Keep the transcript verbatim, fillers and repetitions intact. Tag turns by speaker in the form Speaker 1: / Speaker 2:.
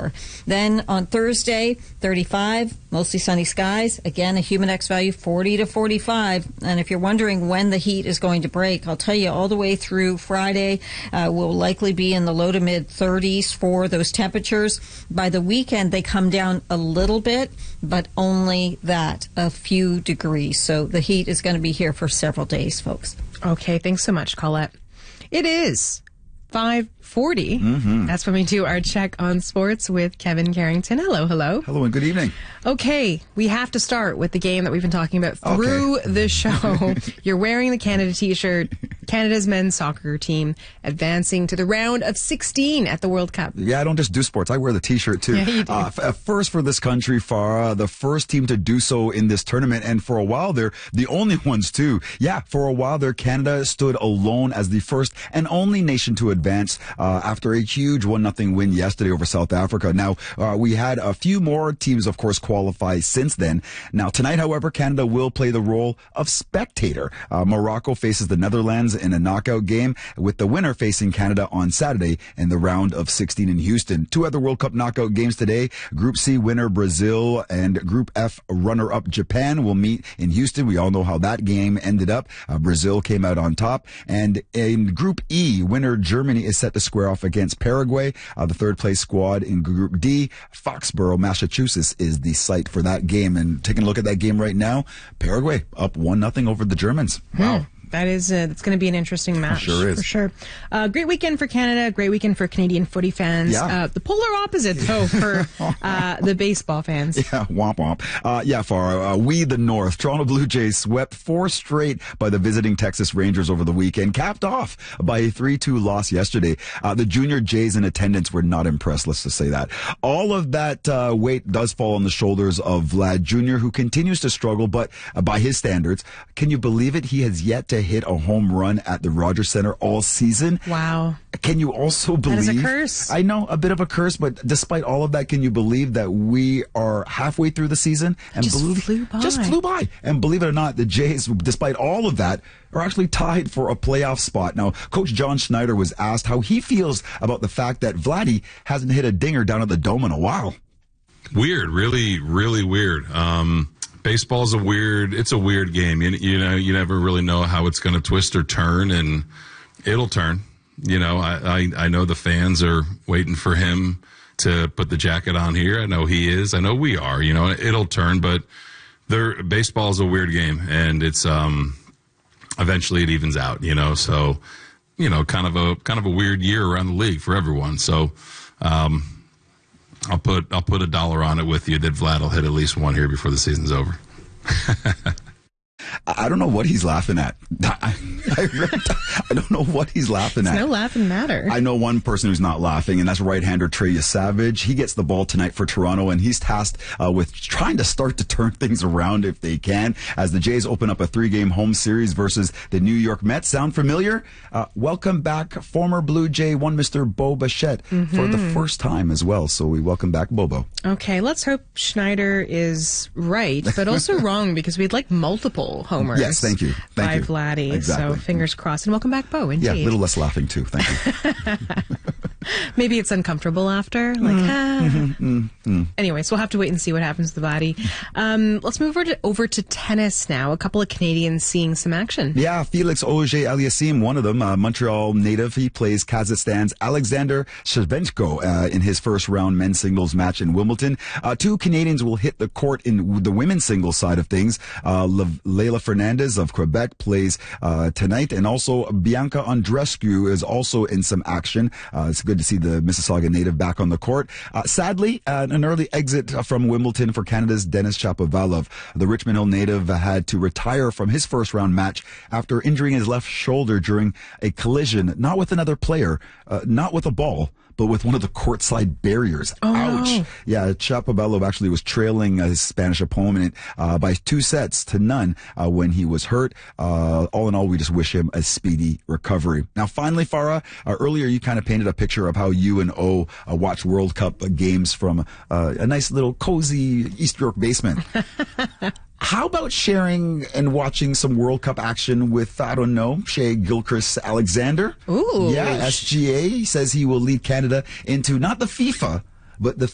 Speaker 1: thirty-four. Then on Thursday, thirty-five, mostly sunny skies. Again, a humid X value, forty to forty-five. And if you're wondering when the heat is going to break, I'll tell you all the way through Friday, uh, will likely be in the low to mid thirties for those temperatures. By the weekend, they come down a little bit, but only that, a few degrees. So the heat is going to be here for several days, folks.
Speaker 2: Okay, thanks so much, Colette. It is five forty.
Speaker 3: Mm-hmm.
Speaker 2: That's when we do our check on sports with Kevin Carrington. Hello, hello.
Speaker 3: Hello and good evening.
Speaker 2: Okay, we have to start with the game that we've been talking about through
Speaker 3: Okay.
Speaker 2: the show. You're wearing the Canada t-shirt. Canada's men's soccer team advancing to the round of sixteen at the World Cup.
Speaker 3: Yeah, I don't just do sports. I wear the T-shirt, too.
Speaker 2: Yeah, you do.
Speaker 3: Uh, f- first for this country, Farah, the first team to do so in this tournament. And for a while, they're the only ones, too. Yeah, for a while there, Canada stood alone as the first and only nation to advance uh, after a huge one nothing win yesterday over South Africa. Now, uh, we had a few more teams, of course, qualify since then. Now, tonight, however, Canada will play the role of spectator. Uh, Morocco faces the Netherlands in a knockout game, with the winner facing Canada on Saturday in the round of sixteen in Houston. Two other World Cup knockout games today. Group C winner Brazil and Group F runner-up Japan will meet in Houston. We all know how that game ended up. Uh, Brazil came out on top. And in Group E, winner Germany is set to square off against Paraguay. Uh, the third place squad in Group D, Foxborough, Massachusetts, is the site for that game. And taking a look at that game right now, Paraguay up one nothing over the Germans. Wow.
Speaker 2: Hmm. That is, uh, that's going to be an interesting match.
Speaker 3: Sure is.
Speaker 2: For sure. Uh, great weekend for Canada. Great weekend for Canadian footy fans.
Speaker 3: Yeah.
Speaker 2: Uh, the polar opposite, though, for uh, the baseball fans.
Speaker 3: Yeah, womp womp. Uh, yeah, for uh, we the North, Toronto Blue Jays swept four straight by the visiting Texas Rangers over the weekend, capped off by a three two loss yesterday. Uh, the junior Jays in attendance were not impressed, let's just say that. All of that uh, weight does fall on the shoulders of Vlad Junior, who continues to struggle, but uh, by his standards, can you believe it? He has yet to hit a home run at the Rogers Center all season.
Speaker 2: Wow.
Speaker 3: Can you also believe...
Speaker 2: That is a curse.
Speaker 3: I know, a bit of a curse, but despite all of that, can you believe that we are halfway through the season? And
Speaker 2: Just
Speaker 3: believe,
Speaker 2: flew by.
Speaker 3: Just flew by. And believe it or not, the Jays, despite all of that, are actually tied for a playoff spot. Now, Coach John Schneider was asked how he feels about the fact that Vladdy hasn't hit a dinger down at the Dome in a while.
Speaker 4: Weird, really, really weird. Um... Baseball's a weird, it's a weird game. You, you know, you never really know how it's going to twist or turn, and it'll turn. You know, I, I, I know the fans are waiting for him to put the jacket on here. I know he is. I know we are. You know, it'll turn, but there, baseball's a weird game, and it's, um, eventually it evens out, you know, so, you know, kind of a, kind of a weird year around the league for everyone. So, um, I'll put I'll put a dollar on it with you that Vlad will hit at least one here before the season's over.
Speaker 3: I don't know what he's laughing at. I, I, really, I don't know what he's laughing
Speaker 2: It's
Speaker 3: at.
Speaker 2: no laughing matter.
Speaker 3: I know one person who's not laughing, and that's right-hander Trey Savage. He gets the ball tonight for Toronto, and he's tasked uh, with trying to start to turn things around if they can, as the Jays open up a three-game home series versus the New York Mets. Sound familiar? Uh, welcome back, former Blue Jay, one Mister Bo Bichette, mm-hmm. for the first time as well. So we welcome back Bobo.
Speaker 2: Okay, let's hope Schneider is right, but also wrong, because we'd like multiple homers.
Speaker 3: Yes, thank you. Thank
Speaker 2: by
Speaker 3: you.
Speaker 2: Vladdy.
Speaker 3: Exactly.
Speaker 2: So fingers crossed. And welcome back, Bo. Indeed.
Speaker 3: Yeah, a little less laughing too. Thank you.
Speaker 2: Maybe it's uncomfortable after. Like,
Speaker 3: mm,
Speaker 2: ah.
Speaker 3: Mm-hmm, mm-hmm.
Speaker 2: Anyways, we'll have to wait and see what happens to Vladdy. Um, let's move over to, over to tennis now. A couple of Canadians seeing some action.
Speaker 3: Yeah, Felix Auger-Aliassime, one of them, uh, Montreal native. He plays Kazakhstan's Alexander Shevchenko uh, in his first round men's singles match in Wimbledon. Uh, two Canadians will hit the court in the women's singles side of things. Uh, Le- Leila Fernandez of Quebec plays uh, tonight, and also Bianca Andreescu is also in some action. Uh, it's good to see the Mississauga native back on the court. Uh, sadly, uh, an early exit from Wimbledon for Canada's Denis Shapovalov. The Richmond Hill native had to retire from his first round match after injuring his left shoulder during a collision, not with another player, uh, not with a ball, but with one of the courtside barriers.
Speaker 2: Oh,
Speaker 3: Ouch.
Speaker 2: no.
Speaker 3: Yeah, Shapovalov actually was trailing uh, his Spanish opponent uh, by two sets to none uh, when he was hurt. Uh, all in all, we just wish him a speedy recovery. Now, finally, Farah, uh, earlier you kind of painted a picture of how you and O uh, watch World Cup games from uh, a nice little cozy East York basement. How about sharing and watching some World Cup action with, I don't know, Shea Gilchrist-Alexander?
Speaker 2: Ooh.
Speaker 3: Yeah, S G A says he will lead Canada into not the FIFA, but the